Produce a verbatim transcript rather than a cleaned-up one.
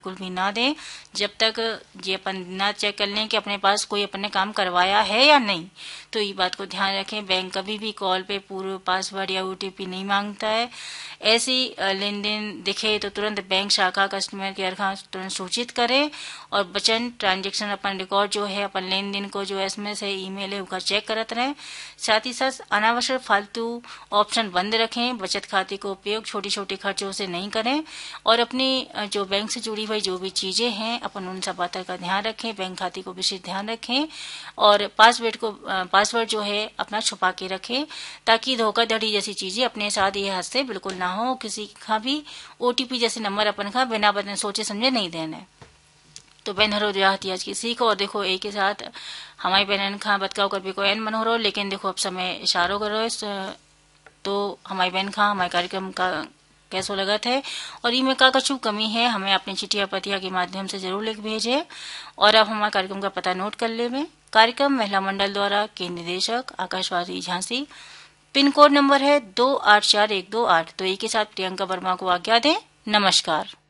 बिल्कुल भी ना दें जब तक ये अपन ना चेक कर लें कि अपने पास कोई अपने काम करवाया है या नहीं। तो ये बात को ध्यान रखें। बैंक कभी भी कॉल पे पूर्व पासवर्ड या ओटीपी नहीं मांगता है। ऐसी लेन देन दिखे तो तुरंत बैंक शाखा कस्टमर केयर का तुरंत सूचित करें और बचन ट्रांजेक्शन अपन रिकॉर्ड जो है अपन लेन देन को जो एसएमएस है ईमेल है उसका चेक करते रहें। साथ ही साथ अनावश्यक फालतू ऑप्शन बंद रखें। बचत खाते का उपयोग छोटी छोटी खर्चों से नहीं करें और अपनी जो बैंक से जुड़ी हुई जो भी चीजें हैं अपन उन सब बातों का ध्यान रखें। बैंक खाते को विशेष ध्यान रखें और पासवर्ड को पासवर्ड जो है अपना छुपा के रखें ताकि धोखाधड़ी जैसी चीजें अपने साथ ये हाथ से बिल्कुल ना हो। किसी का भी ओटीपी जैसे नंबर अपन का बिना बदन सोचे समझे नहीं देना। तो बहनों जो आज की सीख और देखो एक ही साथ हमारी बहन खा बतकाव कर भी कोई मन हो रहा हो, लेकिन देखो अब समय इशारों करो तो हमारी बहन खा हमारे कार्यक्रम का कैसो लगत है और इनमें का कछु कमी है हमें अपनी चिट्ठिया पतिया के माध्यम से जरूर लिख भेजे। और अब हमारे कार्यक्रम का पता नोट कर ले में कार्यक्रम महिला मंडल द्वारा केंद्र निदेशक Akashvani Jhansi, pin code number है दो आठ चार एक दो आठ। तो एक के साथ प्रियंका वर्मा को आज्ञा दें। नमस्कार।